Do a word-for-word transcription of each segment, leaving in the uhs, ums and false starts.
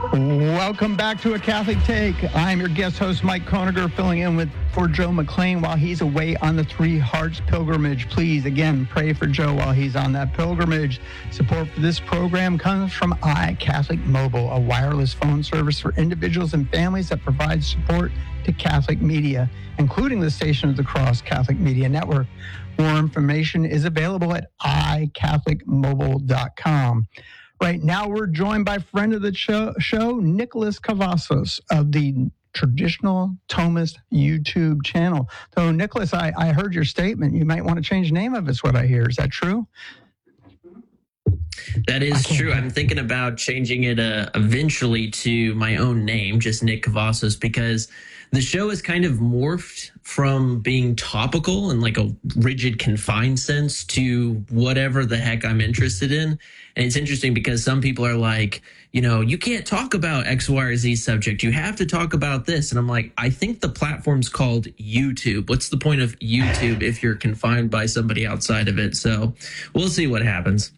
Welcome back to A Catholic Take. I'm your guest host, Mike Koniger, filling in with for Joe McLean while he's away on the Three Hearts pilgrimage. Please, again, pray for Joe while he's on that pilgrimage. Support for this program comes from iCatholic Mobile, a wireless phone service for individuals and families that provides support to Catholic media, including the Station of the Cross Catholic Media Network. More information is available at i catholic mobile dot com. Right now, we're joined by friend of the show, show Nicholas Cavazos of the Traditional Thomist YouTube channel. So, Nicholas, I, I heard your statement. You might want to change the name of it, is what I hear. Is that true? That is true. I'm thinking about changing it uh, eventually to my own name, just Nick Cavazos, because the show is kind of morphed from being topical in like a rigid, confined sense to whatever the heck I'm interested in. And it's interesting because some people are like, you know, you can't talk about X, Y, or Z subject. You have to talk about this. And I'm like, I think the platform's called YouTube. What's the point of YouTube if you're confined by somebody outside of it? So we'll see what happens.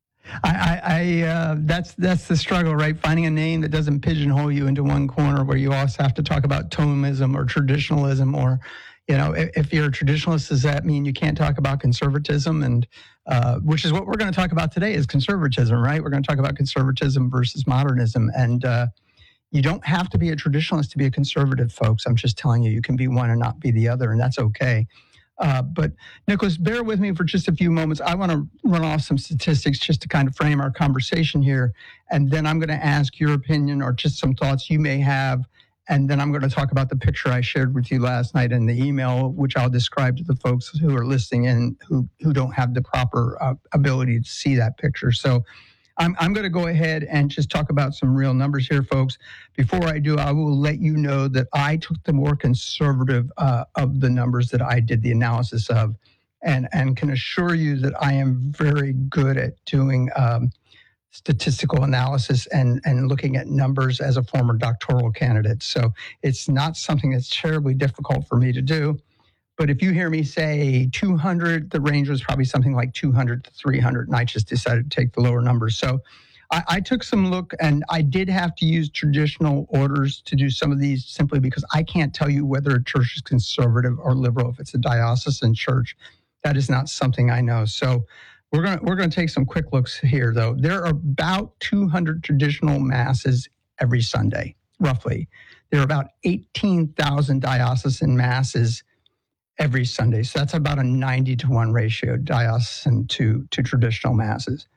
I, I, I uh, that's that's the struggle, right? Finding a name that doesn't pigeonhole you into one corner, where you also have to talk about Thomism or traditionalism, or, you know, if, if you're a traditionalist, does that mean you can't talk about conservatism? And uh, which is what we're going to talk about today, is conservatism, right? We're going to talk about conservatism versus modernism, and uh, you don't have to be a traditionalist to be a conservative, folks. I'm just telling you, you can be one and not be the other, and that's okay. Uh, but, Nicholas, bear with me for just a few moments. I want to run off some statistics just to kind of frame our conversation here. And then I'm going to ask your opinion or just some thoughts you may have. And then I'm going to talk about the picture I shared with you last night in the email, which I'll describe to the folks who are listening in who, who don't have the proper uh, ability to see that picture. So I'm, I'm going to go ahead and just talk about some real numbers here, folks. Before I do, I will let you know that I took the more conservative uh, of the numbers that I did the analysis of, and, and can assure you that I am very good at doing um, statistical analysis and, and looking at numbers as a former doctoral candidate. So it's not something that's terribly difficult for me to do. But if you hear me say two hundred, the range was probably something like two hundred to three hundred, and I just decided to take the lower numbers. So I, I took some look, and I did have to use traditional orders to do some of these simply because I can't tell you whether a church is conservative or liberal. If it's a diocesan church, that is not something I know. So we're going we're going to take some quick looks here, though. There are about two hundred traditional masses every Sunday, roughly. There are about eighteen thousand diocesan masses every Sunday. So that's about a ninety to one ratio, diocesan to, to traditional masses.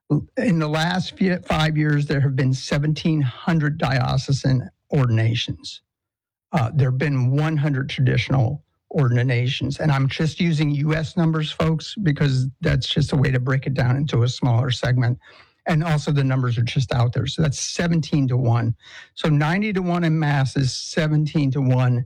In the last few, five years, there have been seventeen hundred diocesan ordinations. Uh, there have been one hundred traditional ordinations. And I'm just using U S numbers, folks, because that's just a way to break it down into a smaller segment. And also the numbers are just out there. So that's seventeen to one. So ninety to one in masses, seventeen to one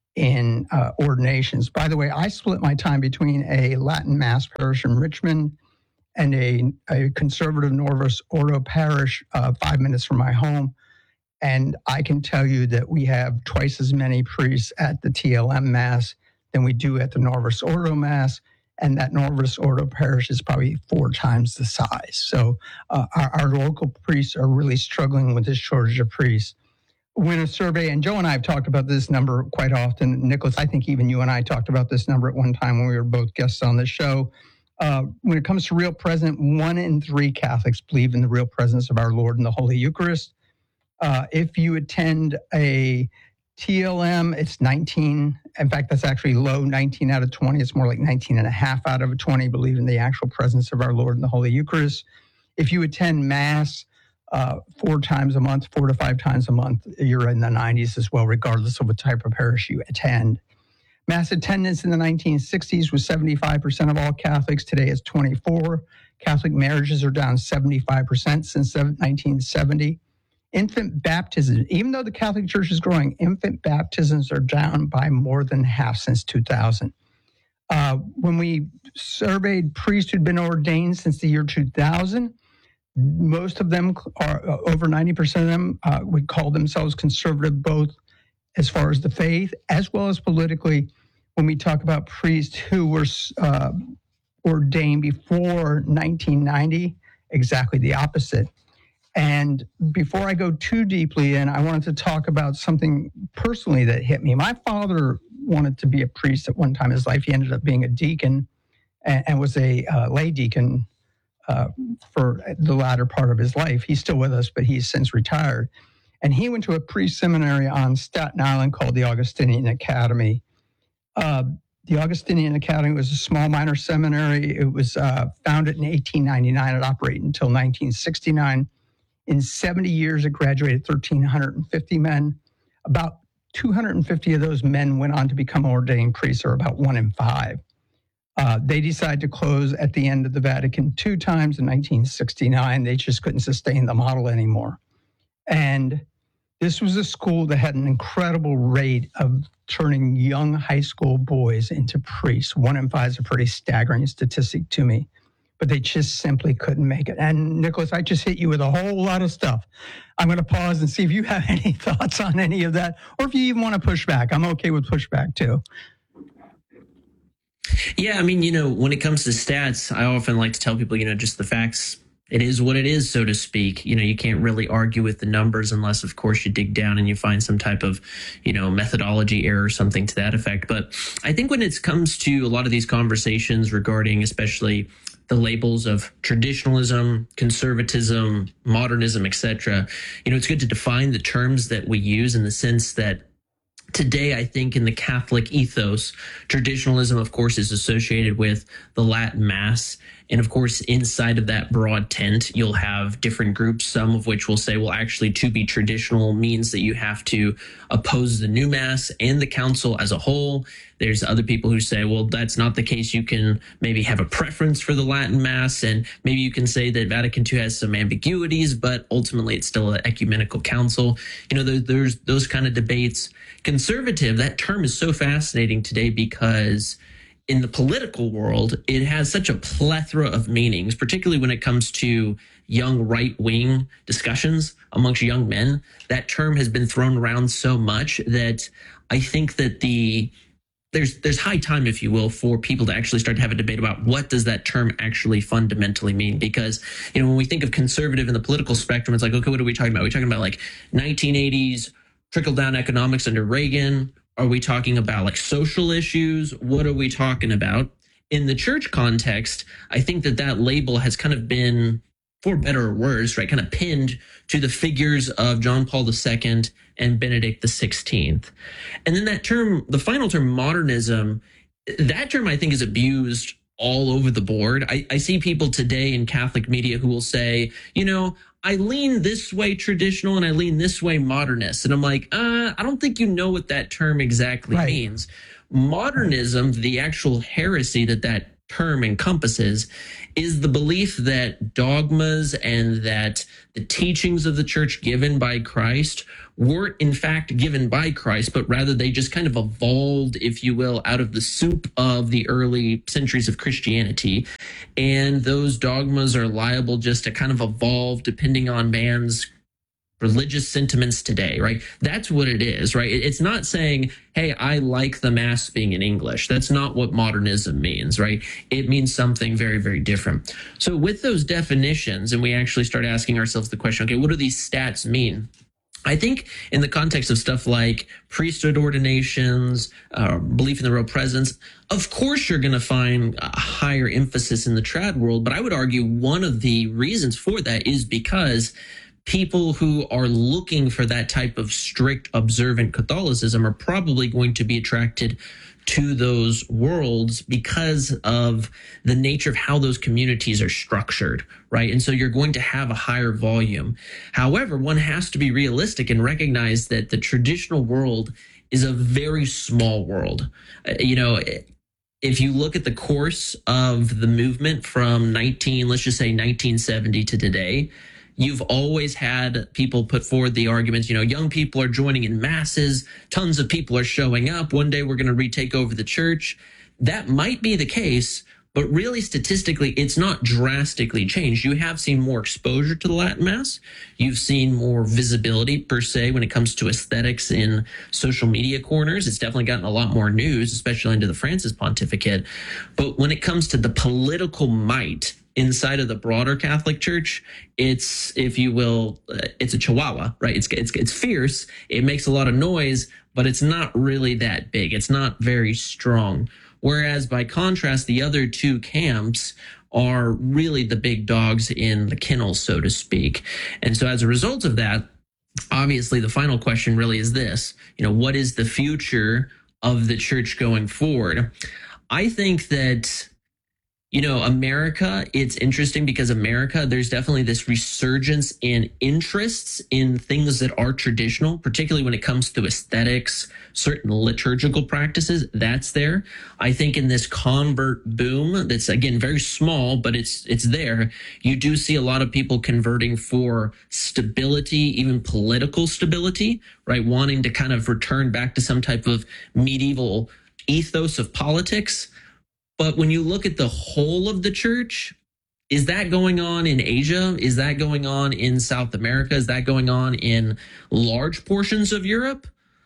in uh, ordinations. By the way, I split my time between a Latin Mass parish in Richmond and a, a conservative Norvis Ordo parish uh, five minutes from my home. And I can tell you that we have twice as many priests at the T L M Mass than we do at the Norvis Ordo Mass. And that Norvis Ordo parish is probably four times the size. So uh, our, our local priests are really struggling with this shortage of priests. When a survey, and Joe and I have talked about this number quite often. Nicholas, I think even you and I talked about this number at one time when we were both guests on the show. Uh, when it comes to real present, one in three Catholics believe in the real presence of our Lord in the Holy Eucharist. Uh, if you attend a T L M, it's nineteen. In fact, that's actually low, nineteen out of twenty. It's more like nineteen and a half out of twenty believe in the actual presence of our Lord in the Holy Eucharist. If you attend Mass, Uh, four times a month, four to five times a month, you're in the nineties as well, regardless of what type of parish you attend. Mass attendance in the nineteen sixties was seventy-five percent of all Catholics. Today it's twenty-four. Catholic marriages are down seventy-five percent since nineteen seventy. Infant baptism, even though the Catholic Church is growing, infant baptisms are down by more than half since two thousand. Uh, when we surveyed priests who'd been ordained since the year two thousand, most of them are uh, over ninety percent of them uh, would call themselves conservative, both as far as the faith as well as politically. When we talk about priests who were uh, ordained before nineteen ninety, exactly the opposite. And before I go too deeply in, I wanted to talk about something personally that hit me. My father wanted to be a priest at one time in his life. He ended up being a deacon and, and was a uh, lay deacon uh, for the latter part of his life. He's still with us, but he's since retired. And he went to a priest seminary on Staten Island called the Augustinian Academy. Uh, the Augustinian Academy was a small minor seminary. It was uh, founded in eighteen ninety-nine. It operated until nineteen sixty-nine. In seventy years, it graduated one thousand three hundred fifty men. About two hundred fifty of those men went on to become ordained priests, or about one in five. Uh, they decided to close at the end of the Vatican two times in nineteen sixty-nine. They just couldn't sustain the model anymore. And this was a school that had an incredible rate of turning young high school boys into priests. One in five is a pretty staggering statistic to me, but they just simply couldn't make it. And Nicholas, I just hit you with a whole lot of stuff. I'm going to pause and see if you have any thoughts on any of that, or if you even want to push back. I'm okay with pushback too. Yeah, I mean, you know, when it comes to stats, I often like to tell people, you know, just the facts. It is what it is, so to speak. You know, you can't really argue with the numbers unless, of course, you dig down and you find some type of, you know, methodology error or something to that effect. But I think when it comes to a lot of these conversations regarding especially the labels of traditionalism, conservatism, modernism, et cetera, you know, it's good to define the terms that we use in the sense that today, I think in the Catholic ethos, traditionalism, of course, is associated with the Latin Mass. And of course, inside of that broad tent, you'll have different groups, some of which will say, well, actually, to be traditional means that you have to oppose the new Mass and the Council as a whole. There's other people who say, well, that's not the case. You can maybe have a preference for the Latin Mass, and maybe you can say that Vatican two has some ambiguities, but ultimately it's still an ecumenical council. You know, there, there's those kind of debates. Conservative, that term is so fascinating today because in the political world, it has such a plethora of meanings, particularly when it comes to young right-wing discussions amongst young men. That term has been thrown around so much that I think that the there's there's high time, if you will, for people to actually start to have a debate about what does that term actually fundamentally mean. Because, you know, when we think of conservative in the political spectrum, it's like, okay, what are we talking about? Are we talking about like nineteen eighties trickle-down economics under Reagan? Are we talking about like social issues? What are we talking about? In the church context, I think that that label has kind of been, for better or worse, right, kind of pinned to the figures of John Paul the Second and Benedict the Sixteenth. And then that term, the final term, modernism, that term I think is abused all over the board. I, I see people today in Catholic media who will say, you know, I lean this way traditional and I lean this way modernist. And I'm like, uh, I don't think you know what that term exactly right. means. Modernism, the actual heresy that that term encompasses, is the belief that dogmas and that the teachings of the church given by Christ weren't in fact given by Christ, but rather they just kind of evolved, if you will, out of the soup of the early centuries of Christianity. And those dogmas are liable just to kind of evolve depending on man's religious sentiments today, right? That's what it is, right? It's not saying, hey, I like the Mass being in English. That's not what modernism means, right? It means something very, very different. So with those definitions, and we actually start asking ourselves the question, okay, what do these stats mean? I think in the context of stuff like priesthood ordinations, uh, belief in the real presence, of course you're going to find a higher emphasis in the trad world. But I would argue one of the reasons for that is because people who are looking for that type of strict observant Catholicism are probably going to be attracted to those worlds because of the nature of how those communities are structured, right? And so you're going to have a higher volume. However, one has to be realistic and recognize that the traditional world is a very small world. Uh, you know, if you look at the course of the movement from nineteen, let's just say nineteen seventy to today, you've always had people put forward the arguments, you know, young people are joining in masses, tons of people are showing up. One day we're going to retake over the church. That might be the case, but really statistically, it's not drastically changed. You have seen more exposure to the Latin Mass. You've seen more visibility, per se, when it comes to aesthetics in social media corners. It's definitely gotten a lot more news, especially into the Francis pontificate. But when it comes to the political might inside of the broader Catholic Church, it's, if you will, uh, it's a chihuahua, right? It's, it's, it's fierce. It makes a lot of noise, but it's not really that big. It's not very strong. Whereas by contrast, the other two camps are really the big dogs in the kennel, so to speak. And so as a result of that, obviously the final question really is this, you know, what is the future of the church going forward? I think that, you know, America, it's interesting because America, there's definitely this resurgence in interests in things that are traditional, particularly when it comes to aesthetics, certain liturgical practices. That's there. I think in this convert boom, that's again very small, but it's it's there. You do see a lot of people converting for stability, even political stability, right? Wanting to kind of return back to some type of medieval ethos of politics. But when you look at the whole of the church, is that going on in Asia? Is that going on in South America? Is that going on in large portions of Europe?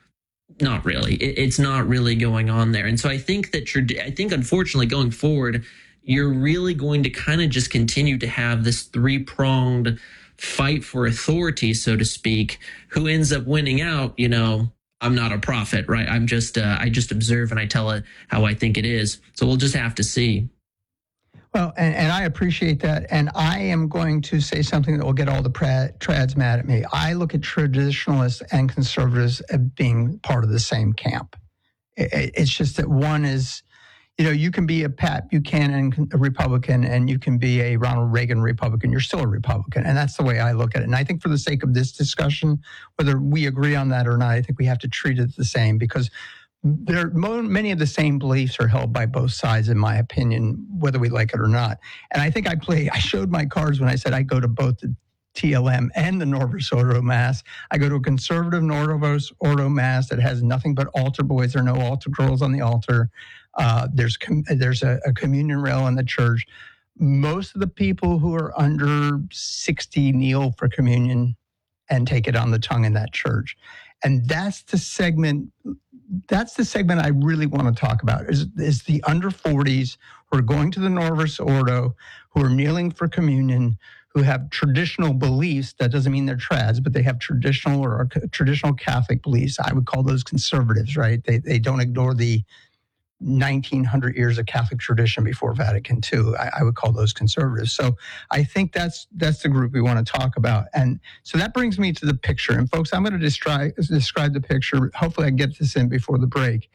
Not really. It, it's not really going on there. And so I think that, I think unfortunately going forward, you're really going to kind of just continue to have this three-pronged fight for authority, so to speak. Who ends up winning out, you know, I'm not a prophet, right? I'm just, uh, I just observe and I tell it how I think it is. So we'll just have to see. Well, and, and I appreciate that. And I am going to say something that will get all the pra- trads mad at me. I look at traditionalists and conservatives as being part of the same camp. It, it's just that one is, you know, you can be a Pat Buchanan a Republican and you can be a Ronald Reagan Republican. You're still a Republican. And that's the way I look at it. And I think for the sake of this discussion, whether we agree on that or not, I think we have to treat it the same because there, many of the same beliefs are held by both sides, in my opinion, whether we like it or not. And I think I play, I showed my cards when I said I go to both the T L M and the Novus Ordo Mass. I go to a conservative Novus Ordo Mass that has nothing but altar boys. There are no altar girls on the altar. Uh, there's com- there's a, a communion rail in the church. Most of the people who are under sixty kneel for communion and take it on the tongue in that church. And that's the segment, that's the segment I really want to talk about is, is the under forties who are going to the Novus Ordo, who are kneeling for communion, who have traditional beliefs. That doesn't mean they're trads, but they have traditional or traditional Catholic beliefs. I would call those conservatives, right? They they don't ignore the nineteen hundred years of Catholic tradition before Vatican two. I, I would call those conservatives. So I think that's that's the group we want to talk about. And so that brings me to the picture. And folks, I'm going to describe describe the picture. Hopefully I get this in before the break.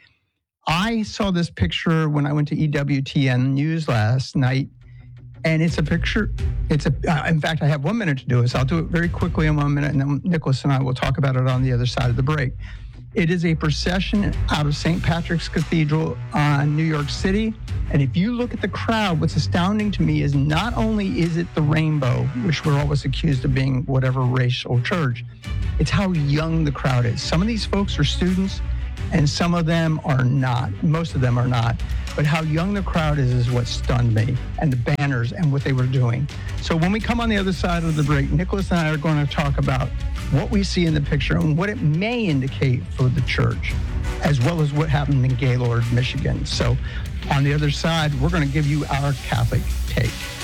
I saw this picture when I went to E W T N News last night. And it's a picture, it's a, uh, in fact, I have one minute to do it, so I'll do it very quickly in one minute, and then Nicholas and I will talk about it on the other side of the break. It is a procession out of Saint Patrick's Cathedral on New York City. And if you look at the crowd, what's astounding to me is not only is it the rainbow, which we're always accused of being whatever racial church, it's how young the crowd is. Some of these folks are students, and some of them are not. Most of them are not. But how young the crowd is is what stunned me, and the banners and what they were doing. So when we come on the other side of the break, Nicholas and I are going to talk about what we see in the picture and what it may indicate for the church, as well as what happened in Gaylord, Michigan. So on the other side, we're going to give you our Catholic take.